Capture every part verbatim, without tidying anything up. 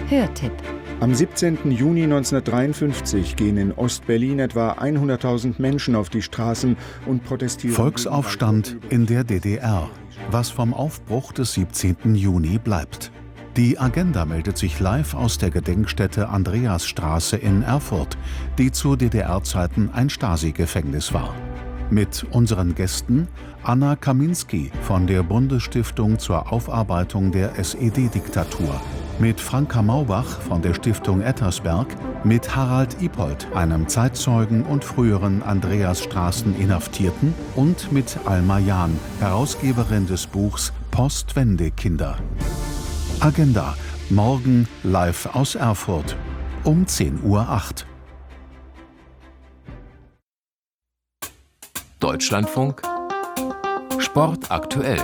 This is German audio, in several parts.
Hörtipp. Am siebzehnten Juni neunzehnhundertdreiundfünfzig gehen in Ostberlin etwa hunderttausend Menschen auf die Straßen und protestieren. Volksaufstand in der D D R. Was vom Aufbruch des siebzehnten Juni bleibt. Die Agenda meldet sich live aus der Gedenkstätte Andreasstraße in Erfurt, die zu D D R-Zeiten ein Stasi-Gefängnis war. Mit unseren Gästen Anna Kaminski von der Bundesstiftung zur Aufarbeitung der S E D-Diktatur, mit Franka Maubach von der Stiftung Ettersberg, mit Harald Ipold, einem Zeitzeugen und früheren Andreasstraßen-Inhaftierten, und mit Alma Jahn, Herausgeberin des Buchs Postwendekinder. Agenda, morgen live aus Erfurt um zehn Uhr acht. Deutschlandfunk Sport aktuell.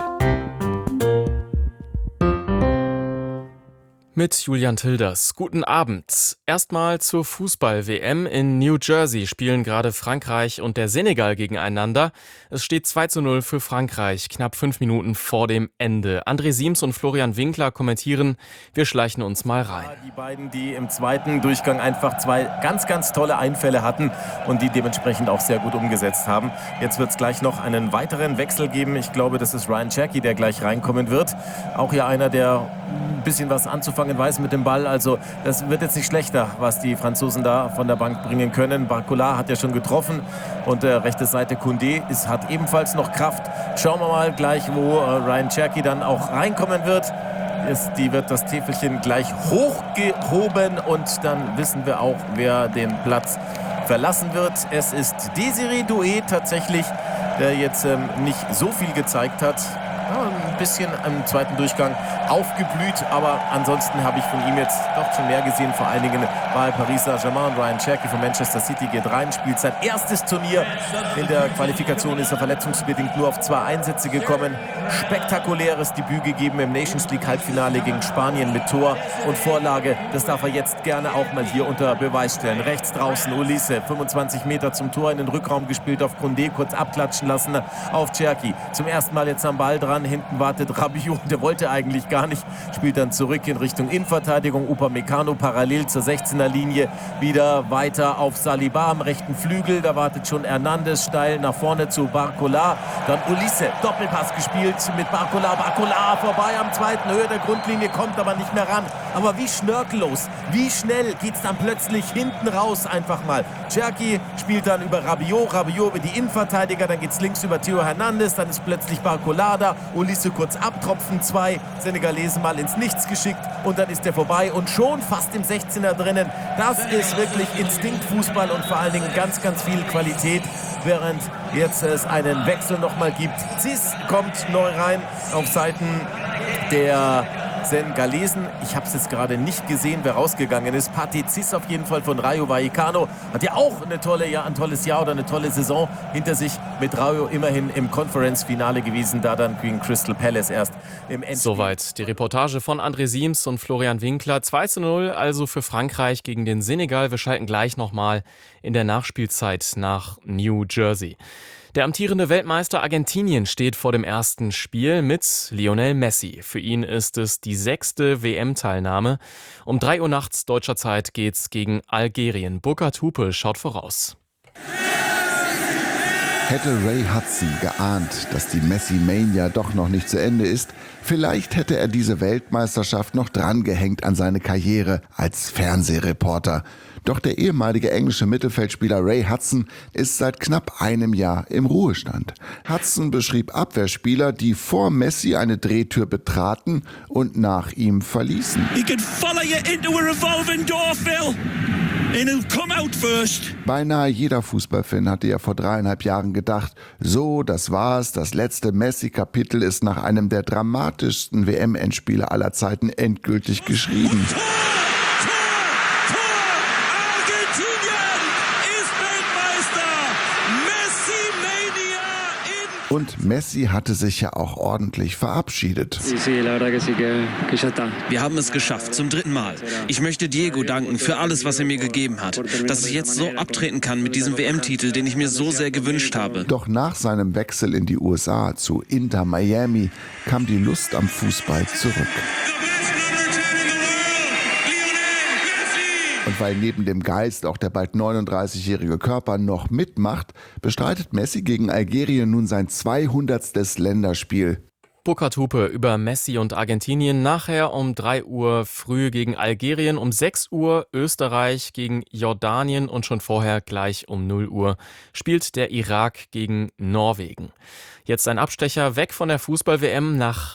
Mit Julian Tilders. Guten Abend. Erstmal zur Fußball-W M. In New Jersey spielen gerade Frankreich und der Senegal gegeneinander. Es steht zwei zu null für Frankreich, knapp fünf Minuten vor dem Ende. André Siems und Florian Winkler kommentieren. Wir schleichen uns mal rein. Die beiden, die im zweiten Durchgang einfach zwei ganz, ganz tolle Einfälle hatten und die dementsprechend auch sehr gut umgesetzt haben. Jetzt wird es gleich noch einen weiteren Wechsel geben. Ich glaube, das ist Ryan Cherky, der gleich reinkommen wird. Auch hier einer, der ein bisschen was anzufangen weiß mit dem Ball. Also das wird jetzt nicht schlechter, was die Franzosen da von der Bank bringen können. Barcola hat ja schon getroffen und äh, rechte Seite Koundé ist, hat ebenfalls noch Kraft. Schauen wir mal gleich, wo äh, Ryan Cherky dann auch reinkommen wird. Ist, die wird das Täfelchen gleich hochgehoben und dann wissen wir auch, wer den Platz verlassen wird. Es ist Désiré Doué tatsächlich, der jetzt ähm, nicht so viel gezeigt hat. Ja, ein bisschen im zweiten Durchgang aufgeblüht, aber ansonsten habe ich von ihm jetzt doch schon mehr gesehen. Vor allen Dingen bei Paris Saint-Germain. Ryan Cherky von Manchester City geht rein, spielt sein erstes Turnier. In der Qualifikation ist er verletzungsbedingt nur auf zwei Einsätze gekommen. Spektakuläres Debüt gegeben im Nations League Halbfinale gegen Spanien mit Tor und Vorlage. Das darf er jetzt gerne auch mal hier unter Beweis stellen. Rechts draußen Ulisse, fünfundzwanzig Meter zum Tor in den Rückraum gespielt auf Koundé, kurz abklatschen lassen auf Cherky. Zum ersten Mal jetzt am Ball dran. Hinten wartet Rabiot, der wollte eigentlich gar nicht, spielt dann zurück in Richtung Innenverteidigung. Upamecano parallel zur sechzehner Linie, wieder weiter auf Saliba am rechten Flügel, da wartet schon Hernandez steil nach vorne zu Barcola, dann Ulisse, Doppelpass gespielt mit Barcola, Barcola vorbei am zweiten, Höhe der Grundlinie, kommt aber nicht mehr ran, aber wie schnörkellos, wie schnell geht's dann plötzlich hinten raus einfach mal. Cherky spielt dann über Rabiot, Rabiot über die Innenverteidiger, dann geht's links über Theo Hernandez, dann ist plötzlich Barcola da, Ulisse kurz abtropfen, zwei Senegalesen mal ins Nichts geschickt und dann ist er vorbei und schon fast im sechzehner drinnen. Das ist wirklich Instinktfußball und vor allen Dingen ganz, ganz viel Qualität, während jetzt es einen Wechsel nochmal gibt. Ziss kommt neu rein auf Seiten der Senegalesen. Ich habe es jetzt gerade nicht gesehen, wer rausgegangen ist. Pathé Ciss auf jeden Fall von Rayo Vallecano. Hat ja auch eine tolle, ja, ein tolles Jahr oder eine tolle Saison hinter sich. Mit Rayo immerhin im Conference-Finale gewesen, da dann gegen Crystal Palace erst im Endspiel. Soweit die Reportage von André Siems und Florian Winkler. zwei zu null also für Frankreich gegen den Senegal. Wir schalten gleich nochmal in der Nachspielzeit nach New Jersey. Der amtierende Weltmeister Argentinien steht vor dem ersten Spiel mit Lionel Messi. Für ihn ist es die sechste W M-Teilnahme. Um drei Uhr nachts deutscher Zeit geht's gegen Algerien. Burkhard Hupe schaut voraus. Hätte Ray Hudson geahnt, dass die Messi-Mania doch noch nicht zu Ende ist, vielleicht hätte er diese Weltmeisterschaft noch drangehängt an seine Karriere als Fernsehreporter. Doch der ehemalige englische Mittelfeldspieler Ray Hudson ist seit knapp einem Jahr im Ruhestand. Hudson beschrieb Abwehrspieler, die vor Messi eine Drehtür betraten und nach ihm verließen. He could follow you into a revolving door, Phil. And he'll come out first. Beinahe jeder Fußballfan hatte ja vor dreieinhalb Jahren gedacht, so, das war's, das letzte Messi-Kapitel ist nach einem der dramatischsten W M-Endspiele aller Zeiten endgültig geschrieben. Und Messi hatte sich ja auch ordentlich verabschiedet. Wir haben es geschafft, zum dritten Mal. Ich möchte Diego danken für alles, was er mir gegeben hat. Dass ich jetzt so abtreten kann mit diesem W M-Titel, den ich mir so sehr gewünscht habe. Doch nach seinem Wechsel in die U S A zu Inter Miami kam die Lust am Fußball zurück. Und weil neben dem Geist auch der bald neununddreißigjährige Körper noch mitmacht, bestreitet Messi gegen Algerien nun sein zweihundertstes Länderspiel. Burkhard Hupe über Messi und Argentinien. Nachher um drei Uhr früh gegen Algerien, um sechs Uhr Österreich gegen Jordanien und schon vorher gleich um null Uhr spielt der Irak gegen Norwegen. Jetzt ein Abstecher weg von der Fußball-W M nach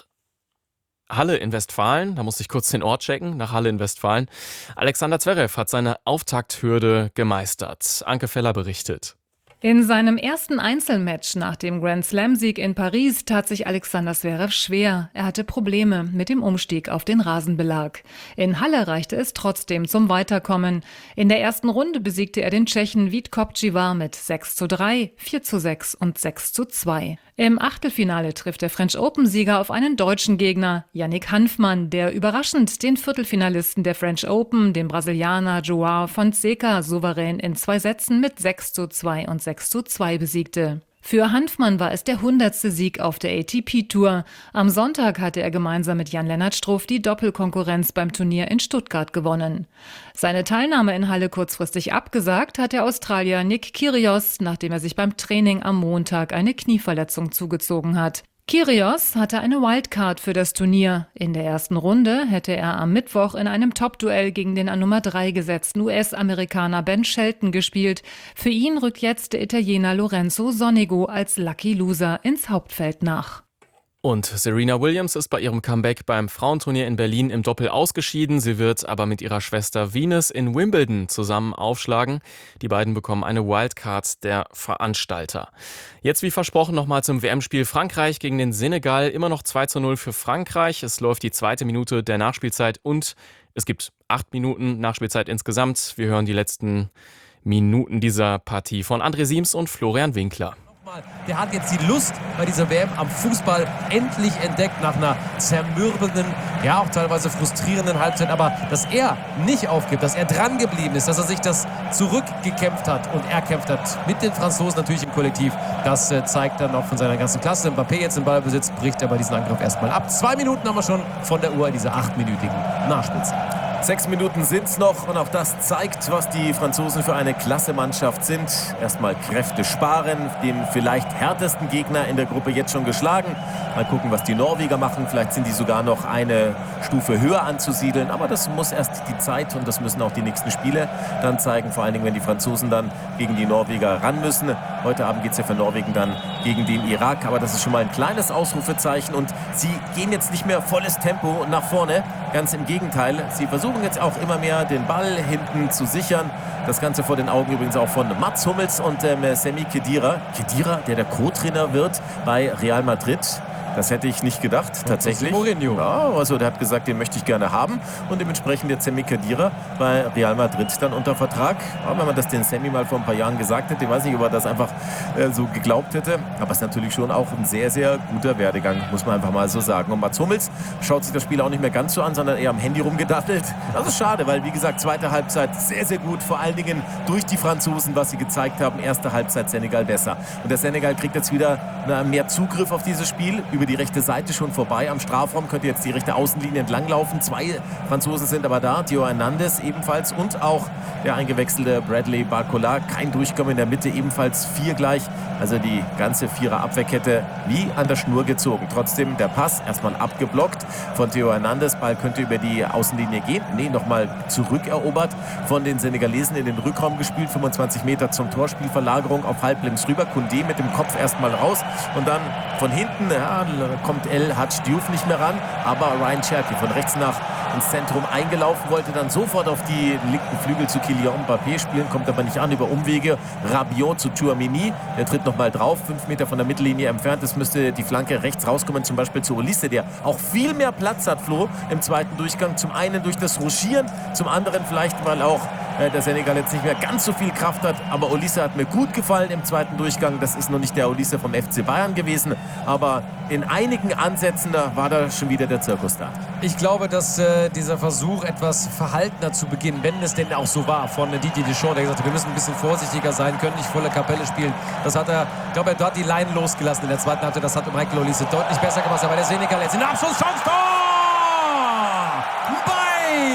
Halle in Westfalen. Da musste ich kurz den Ort checken, nach Halle in Westfalen. Alexander Zverev hat seine Auftakthürde gemeistert. Anke Feller berichtet. In seinem ersten Einzelmatch nach dem Grand-Slam-Sieg in Paris tat sich Alexander Zverev schwer. Er hatte Probleme mit dem Umstieg auf den Rasenbelag. In Halle reichte es trotzdem zum Weiterkommen. In der ersten Runde besiegte er den Tschechen Vít Kopčívar mit sechs zu drei, vier zu sechs und sechs zu zwei. Im Achtelfinale trifft der French Open-Sieger auf einen deutschen Gegner, Yannick Hanfmann, der überraschend den Viertelfinalisten der French Open, den Brasilianer João Fonseca, souverän in zwei Sätzen mit sechs zu zwei und sechs zu zwei besiegte. Für Hanfmann war es der hundertste Sieg auf der A T P-Tour. Am Sonntag hatte er gemeinsam mit Jan-Lennart Struff die Doppelkonkurrenz beim Turnier in Stuttgart gewonnen. Seine Teilnahme in Halle kurzfristig abgesagt hat der Australier Nick Kyrgios, nachdem er sich beim Training am Montag eine Knieverletzung zugezogen hat. Kyrgios hatte eine Wildcard für das Turnier. In der ersten Runde hätte er am Mittwoch in einem Top-Duell gegen den an Nummer drei gesetzten U S-Amerikaner Ben Shelton gespielt. Für ihn rückt jetzt der Italiener Lorenzo Sonego als Lucky Loser ins Hauptfeld nach. Und Serena Williams ist bei ihrem Comeback beim Frauenturnier in Berlin im Doppel ausgeschieden. Sie wird aber mit ihrer Schwester Venus in Wimbledon zusammen aufschlagen. Die beiden bekommen eine Wildcard der Veranstalter. Jetzt wie versprochen nochmal zum W M-Spiel Frankreich gegen den Senegal. Immer noch zwei zu null für Frankreich. Es läuft die zweite Minute der Nachspielzeit und es gibt acht Minuten Nachspielzeit insgesamt. Wir hören die letzten Minuten dieser Partie von André Siems und Florian Winkler. Der hat jetzt die Lust bei dieser W M am Fußball endlich entdeckt nach einer zermürbenden, ja auch teilweise frustrierenden Halbzeit. Aber dass er nicht aufgibt, dass er dran geblieben ist, dass er sich das zurückgekämpft hat und erkämpft hat mit den Franzosen natürlich im Kollektiv, das äh, zeigt dann auch von seiner ganzen Klasse. Mbappé jetzt im Ballbesitz, bricht aber diesen Angriff erstmal ab. Zwei Minuten haben wir schon von der Uhr in dieser achtminütigen Nachspielzeit. Sechs Minuten sind's noch und auch das zeigt, was die Franzosen für eine Klasse-Mannschaft sind. Erstmal Kräfte sparen, den vielleicht härtesten Gegner in der Gruppe jetzt schon geschlagen. Mal gucken, was die Norweger machen. Vielleicht sind die sogar noch eine Stufe höher anzusiedeln. Aber das muss erst die Zeit und das müssen auch die nächsten Spiele dann zeigen. Vor allen Dingen, wenn die Franzosen dann gegen die Norweger ran müssen. Heute Abend geht's ja für Norwegen dann gegen den Irak. Aber das ist schon mal ein kleines Ausrufezeichen. Und sie gehen jetzt nicht mehr volles Tempo nach vorne. Ganz im Gegenteil. Sie versuchen jetzt auch immer mehr den Ball hinten zu sichern. Das Ganze vor den Augen übrigens auch von Mats Hummels und ähm, Sami Khedira. Khedira, der der Co-Trainer wird bei Real Madrid. Das hätte ich nicht gedacht, tatsächlich. Mourinho. Ja, also der hat gesagt, den möchte ich gerne haben. Und dementsprechend jetzt Sami Khedira bei Real Madrid dann unter Vertrag. Ja, wenn man das den Sami mal vor ein paar Jahren gesagt hätte, ich weiß nicht, ob er das einfach äh, so geglaubt hätte. Aber es ist natürlich schon auch ein sehr, sehr guter Werdegang, muss man einfach mal so sagen. Und Mats Hummels schaut sich das Spiel auch nicht mehr ganz so an, sondern eher am Handy rumgedattelt. Das ist schade, weil wie gesagt, zweite Halbzeit sehr, sehr gut. Vor allen Dingen durch die Franzosen, was sie gezeigt haben. Erste Halbzeit Senegal besser. Und der Senegal kriegt jetzt wieder na, mehr Zugriff auf dieses Spiel. Über die rechte Seite schon vorbei. Am Strafraum könnte jetzt die rechte Außenlinie entlanglaufen. Zwei Franzosen sind aber da. Theo Hernandez ebenfalls und auch der eingewechselte Bradley Barcola. Kein Durchkommen in der Mitte, ebenfalls vier gleich. Also die ganze Vierer-Abwehrkette wie an der Schnur gezogen. Trotzdem der Pass erstmal abgeblockt von Theo Hernandez. Ball könnte über die Außenlinie gehen. Nee, nochmal zurückerobert von den Senegalesen in den Rückraum gespielt. fünfundzwanzig Meter zum Torspielverlagerung auf halblinks rüber. Koundé mit dem Kopf erstmal raus und dann von hinten, ja, kommt El Hadji Diouf nicht mehr ran, aber Ryan Cherki von rechts nach ins Zentrum eingelaufen, wollte dann sofort auf die linken Flügel zu Kylian Mbappé spielen, kommt aber nicht an über Umwege. Rabiot zu Tchouaméni, der tritt nochmal drauf, fünf Meter von der Mittellinie entfernt. Es müsste die Flanke rechts rauskommen, zum Beispiel zu Olise, der auch viel mehr Platz hat, Flo, im zweiten Durchgang. Zum einen durch das Ruschieren, zum anderen vielleicht, weil auch äh, der Senegal jetzt nicht mehr ganz so viel Kraft hat. Aber Olise hat mir gut gefallen im zweiten Durchgang. Das ist noch nicht der Olise vom F C Bayern gewesen, aber in einigen Ansätzen, da war da schon wieder der Zirkus da. Ich glaube, dass äh, dieser Versuch, etwas verhaltener zu beginnen, wenn es denn auch so war, von Didier Deschamps, der gesagt hat, wir müssen ein bisschen vorsichtiger sein, können nicht volle Kapelle spielen. Das hat er, ich glaube, er hat die Leinen losgelassen in der zweiten Halbzeit. Das hat Michael Olise deutlich besser gemacht. Aber der Senegal jetzt in der Abschlusschance. Tor! Bei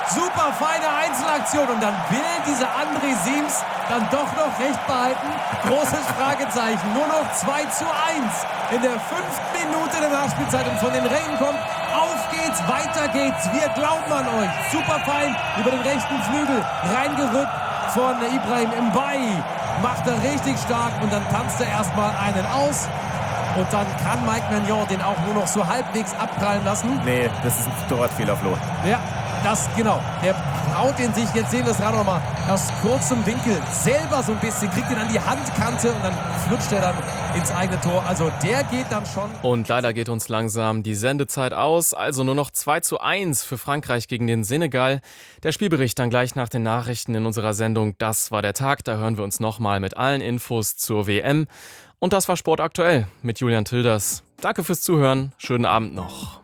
Super feine Einzelaktion. Und dann will dieser André Siems dann doch noch recht behalten. Großes Fragezeichen. Nur noch zwei zu eins in der fünften Minute der Nachspielzeit. Und von den Rängen kommt: Auf geht's, weiter geht's. Wir glauben an euch. Super fein über den rechten Flügel reingerückt von Ibrahim Mbaye. Macht er richtig stark und dann tanzt er erstmal einen aus. Und dann kann Mike Maignan den auch nur noch so halbwegs abprallen lassen. Nee, das ist ein Torwartfehler, Flo. Ja, das genau. Der haut den sich, jetzt sehen wir es gerade noch mal, aus kurzem Winkel selber so ein bisschen, kriegt ihn an die Handkante und dann flutscht er dann ins eigene Tor. Also der geht dann schon. Und leider geht uns langsam die Sendezeit aus. Also nur noch zwei zu eins für Frankreich gegen den Senegal. Der Spielbericht dann gleich nach den Nachrichten in unserer Sendung Das war der Tag. Da hören wir uns nochmal mit allen Infos zur W M. Und das war Sport aktuell mit Julian Tilders. Danke fürs Zuhören. Schönen Abend noch.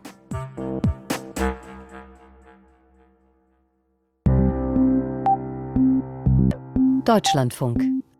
Deutschlandfunk.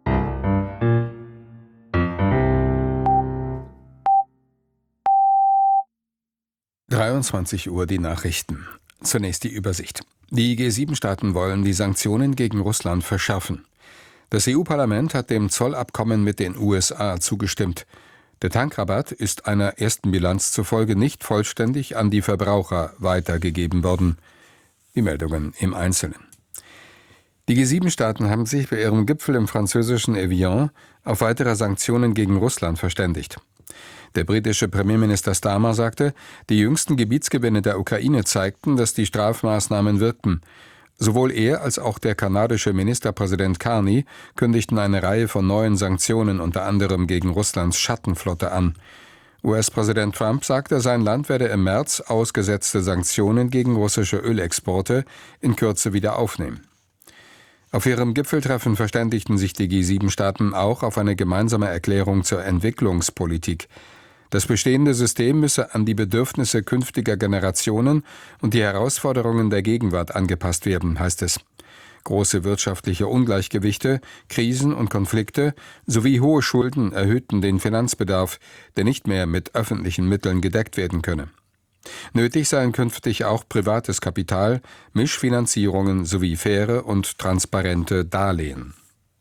dreiundzwanzig Uhr die Nachrichten. Zunächst die Übersicht. Die G sieben Staaten wollen die Sanktionen gegen Russland verschärfen. Das E U-Parlament hat dem Zollabkommen mit den U S A zugestimmt. Der Tankrabatt ist einer ersten Bilanz zufolge nicht vollständig an die Verbraucher weitergegeben worden. Die Meldungen im Einzelnen. Die G sieben Staaten haben sich bei ihrem Gipfel im französischen Evian auf weitere Sanktionen gegen Russland verständigt. Der britische Premierminister Starmer sagte, die jüngsten Gebietsgewinne der Ukraine zeigten, dass die Strafmaßnahmen wirkten. Sowohl er als auch der kanadische Ministerpräsident Carney kündigten eine Reihe von neuen Sanktionen unter anderem gegen Russlands Schattenflotte an. U S-Präsident Trump sagte, sein Land werde im März ausgesetzte Sanktionen gegen russische Ölexporte in Kürze wieder aufnehmen. Auf ihrem Gipfeltreffen verständigten sich die G sieben Staaten auch auf eine gemeinsame Erklärung zur Entwicklungspolitik. Das bestehende System müsse an die Bedürfnisse künftiger Generationen und die Herausforderungen der Gegenwart angepasst werden, heißt es. Große wirtschaftliche Ungleichgewichte, Krisen und Konflikte sowie hohe Schulden erhöhten den Finanzbedarf, der nicht mehr mit öffentlichen Mitteln gedeckt werden könne. Nötig seien künftig auch privates Kapital, Mischfinanzierungen sowie faire und transparente Darlehen.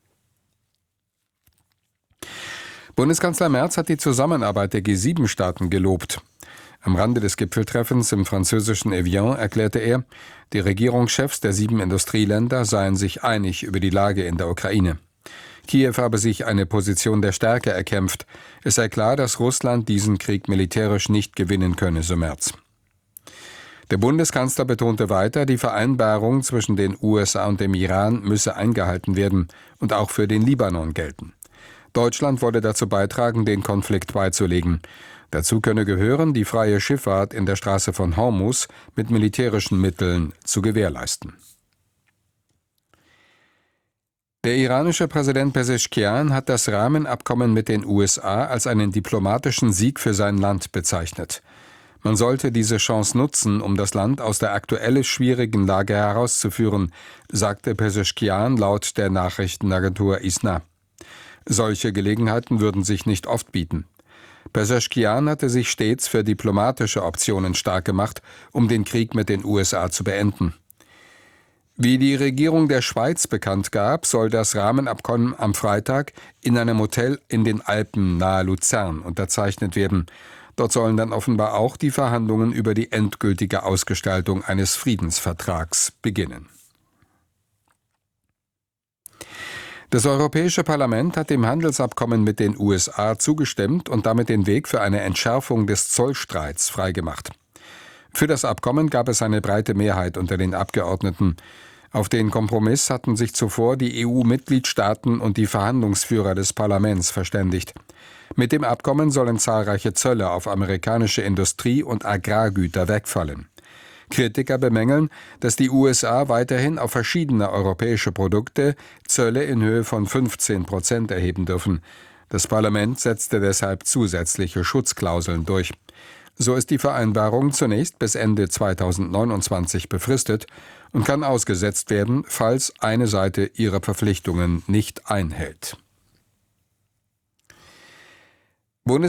Bundeskanzler Merz hat die Zusammenarbeit der G sieben Staaten gelobt. Am Rande des Gipfeltreffens im französischen Evian erklärte er, die Regierungschefs der sieben Industrieländer seien sich einig über die Lage in der Ukraine. Kiew habe sich eine Position der Stärke erkämpft. Es sei klar, dass Russland diesen Krieg militärisch nicht gewinnen könne, so Merz. Der Bundeskanzler betonte weiter, die Vereinbarung zwischen den U S A und dem Iran müsse eingehalten werden und auch für den Libanon gelten. Deutschland wolle dazu beitragen, den Konflikt beizulegen. Dazu könne gehören, die freie Schifffahrt in der Straße von Hormuz mit militärischen Mitteln zu gewährleisten. Der iranische Präsident Pezeshkian hat das Rahmenabkommen mit den U S A als einen diplomatischen Sieg für sein Land bezeichnet. Man sollte diese Chance nutzen, um das Land aus der aktuell schwierigen Lage herauszuführen, sagte Pezeshkian laut der Nachrichtenagentur ISNA. Solche Gelegenheiten würden sich nicht oft bieten. Pezeshkian hatte sich stets für diplomatische Optionen stark gemacht, um den Krieg mit den U S A zu beenden. Wie die Regierung der Schweiz bekannt gab, soll das Rahmenabkommen am Freitag in einem Hotel in den Alpen nahe Luzern unterzeichnet werden. Dort sollen dann offenbar auch die Verhandlungen über die endgültige Ausgestaltung eines Friedensvertrags beginnen. Das Europäische Parlament hat dem Handelsabkommen mit den U S A zugestimmt und damit den Weg für eine Entschärfung des Zollstreits freigemacht. Für das Abkommen gab es eine breite Mehrheit unter den Abgeordneten. Auf den Kompromiss hatten sich zuvor die E U-Mitgliedstaaten und die Verhandlungsführer des Parlaments verständigt. Mit dem Abkommen sollen zahlreiche Zölle auf amerikanische Industrie- und Agrargüter wegfallen. Kritiker bemängeln, dass die U S A weiterhin auf verschiedene europäische Produkte Zölle in Höhe von fünfzehn Prozent erheben dürfen. Das Parlament setzte deshalb zusätzliche Schutzklauseln durch. So ist die Vereinbarung zunächst bis Ende zweitausendneunundzwanzig befristet und kann ausgesetzt werden, falls eine Seite ihre Verpflichtungen nicht einhält.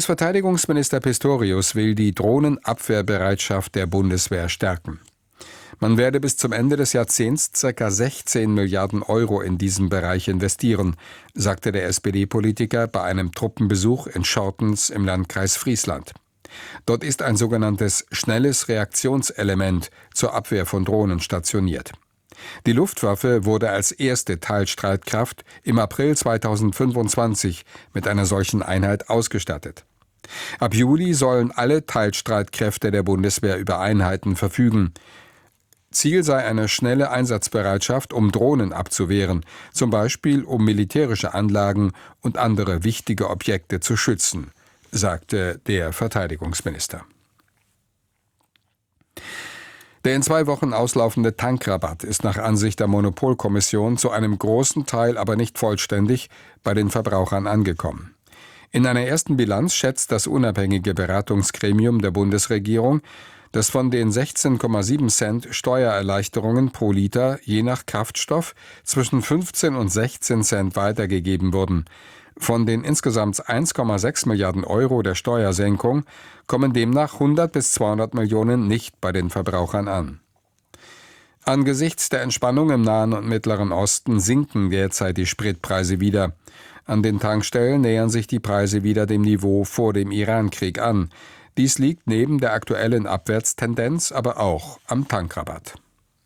Bundesverteidigungsminister Pistorius will die Drohnenabwehrbereitschaft der Bundeswehr stärken. Man werde bis zum Ende des Jahrzehnts ca. sechzehn Milliarden Euro in diesem Bereich investieren, sagte der S P D-Politiker bei einem Truppenbesuch in Schortens im Landkreis Friesland. Dort ist ein sogenanntes schnelles Reaktionselement zur Abwehr von Drohnen stationiert. Die Luftwaffe wurde als erste Teilstreitkraft im April zweitausendfünfundzwanzig mit einer solchen Einheit ausgestattet. Ab Juli sollen alle Teilstreitkräfte der Bundeswehr über Einheiten verfügen. Ziel sei eine schnelle Einsatzbereitschaft, um Drohnen abzuwehren, zum Beispiel um militärische Anlagen und andere wichtige Objekte zu schützen, sagte der Verteidigungsminister. Der in zwei Wochen auslaufende Tankrabatt ist nach Ansicht der Monopolkommission zu einem großen Teil, aber nicht vollständig, bei den Verbrauchern angekommen. In einer ersten Bilanz schätzt das unabhängige Beratungsgremium der Bundesregierung, dass von den sechzehn Komma sieben Cent Steuererleichterungen pro Liter je nach Kraftstoff zwischen fünfzehn und sechzehn Cent weitergegeben wurden. Von den insgesamt eins Komma sechs Milliarden Euro der Steuersenkung kommen demnach hundert bis zweihundert Millionen nicht bei den Verbrauchern an. Angesichts der Entspannung im Nahen und Mittleren Osten sinken derzeit die Spritpreise wieder. An den Tankstellen nähern sich die Preise wieder dem Niveau vor dem Irankrieg an. Dies liegt neben der aktuellen Abwärtstendenz aber auch am Tankrabatt.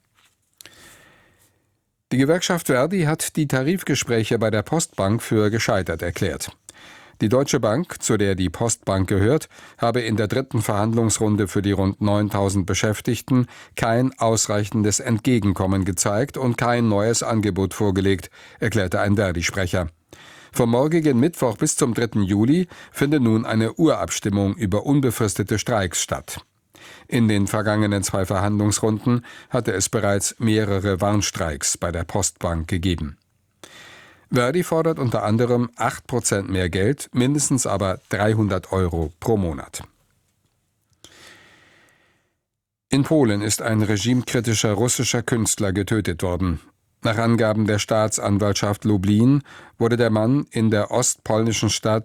Die Gewerkschaft Verdi hat die Tarifgespräche bei der Postbank für gescheitert erklärt. Die Deutsche Bank, zu der die Postbank gehört, habe in der dritten Verhandlungsrunde für die rund neuntausend Beschäftigten kein ausreichendes Entgegenkommen gezeigt und kein neues Angebot vorgelegt, erklärte ein Verdi-Sprecher. Vom morgigen Mittwoch bis zum dritten Juli finde nun eine Urabstimmung über unbefristete Streiks statt. In den vergangenen zwei Verhandlungsrunden hatte es bereits mehrere Warnstreiks bei der Postbank gegeben. Verdi fordert unter anderem acht Prozent mehr Geld, mindestens aber dreihundert Euro pro Monat. In Polen ist ein regimekritischer russischer Künstler getötet worden. Nach Angaben der Staatsanwaltschaft Lublin wurde der Mann in der ostpolnischen Stadt